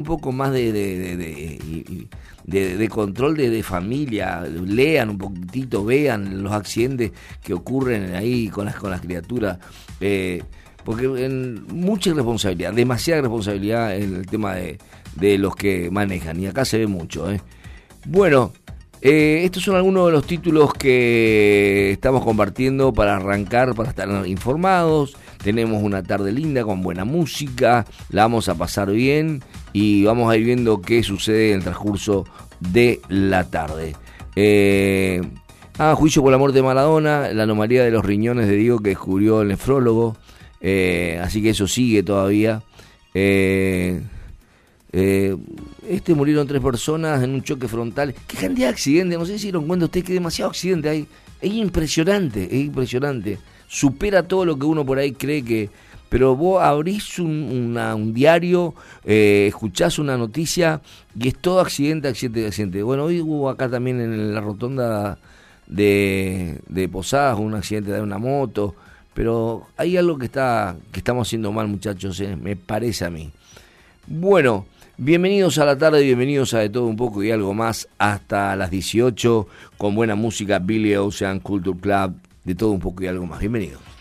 poco más de control de familia, lean un poquitito, vean los accidentes que ocurren ahí con las criaturas, porque mucha irresponsabilidad, demasiada responsabilidad en el tema de los que manejan, y acá se ve mucho. Bueno, estos son algunos de los títulos que estamos compartiendo para arrancar, para estar informados. Tenemos una tarde linda con buena música, la vamos a pasar bien y vamos a ir viendo qué sucede en el transcurso de la tarde. Juicio por la muerte de Maradona, la anomalía de los riñones de Diego que descubrió el nefrólogo, así que eso sigue todavía. Murieron 3 personas en un choque frontal. Qué cantidad de accidentes, no sé si se dieron cuenta ustedes que demasiado accidente hay. Es impresionante. Supera todo lo que uno por ahí cree que... Pero vos abrís un diario, escuchás una noticia y es todo accidente. Bueno, hoy hubo acá también en la rotonda de Posadas un accidente de una moto, pero hay algo que estamos haciendo mal, muchachos, me parece a mí. Bueno, bienvenidos a la tarde, bienvenidos a De Todo Un Poco y Algo Más hasta las 18 con buena música, Billy Ocean, Culture Club, De Todo Un Poco y Algo Más. Bienvenidos.